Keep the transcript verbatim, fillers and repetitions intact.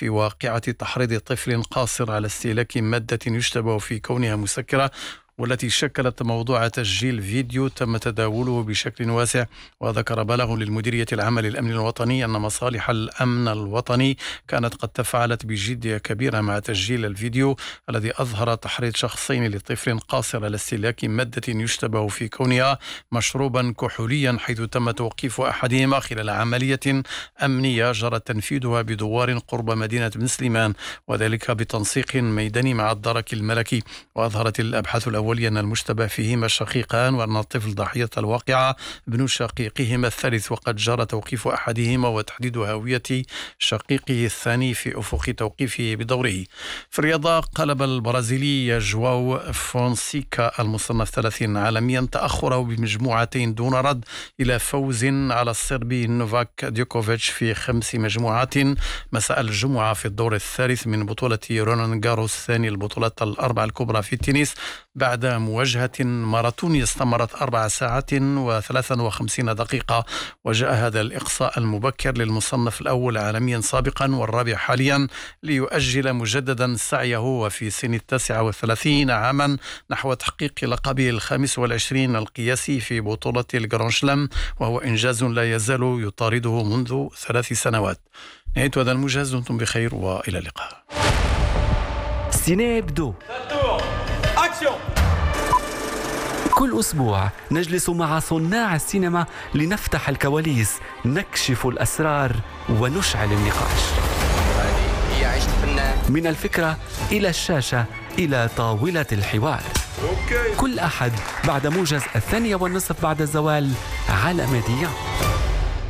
في واقعة تحريض طفل قاصر على استهلاك مادة يشتبه في كونها مسكرة، والتي شكلت موضوع تسجيل فيديو تم تداوله بشكل واسع. وذكر بلاغ للمديرية العامة للأمن الوطني أن مصالح الأمن الوطني كانت قد تفاعلت بجدية كبيرة مع تسجيل الفيديو الذي أظهر تحريض شخصين لطفل قاصر على استهلاك مادة يشتبه في كونها مشروبا كحوليا، حيث تم توقيف أحدهما خلال عملية أمنية جرى تنفيذها بدوار قرب مدينة بن سليمان، وذلك بتنسيق ميداني مع الدرك الملكي. وأظهرت الأبحاث الأولية أن المشتبه فيهما شقيقان، وأن الطفل ضحية الواقعة ابن شقيقهما الثالث، وقد جرى توقيف أحدهما وتحديد هوية شقيقه الثاني في أفق توقيفه بدوره. في الرياضة، قلب البرازيلي جواو فونسيكا المصنف ثلاثين عالميا تأخره بمجموعتين دون رد إلى فوز على الصربي نوفاك ديوكوفيتش في خمس مجموعات مساء الجمعة في الدور الثالث من بطولة رولان جاروس، ثاني البطولات الأربع الكبرى في التنس، بعد مواجهة ماراثونية استمرت أربع ساعات وثلاثا وخمسين دقيقة. وجاء هذا الإقصاء المبكر للمصنف الأول عالميا سابقا والرابع حاليا ليؤجل مجددا سعيه وفي سن التاسعة والثلاثين عاما نحو تحقيق لقبه الخامس والعشرين القياسي في بطولة الجرانشلام، وهو إنجاز لا يزال يطارده منذ ثلاث سنوات. نهاية هذا الموجز، دمتم بخير وإلى اللقاء. سينابدو. كل أسبوع نجلس مع صناع السينما لنفتح الكواليس، نكشف الأسرار ونشعل النقاش. من الفكرة إلى الشاشة إلى طاولة الحوار. كل أحد بعد موجز الثانية والنصف بعد الزوال على ميديا.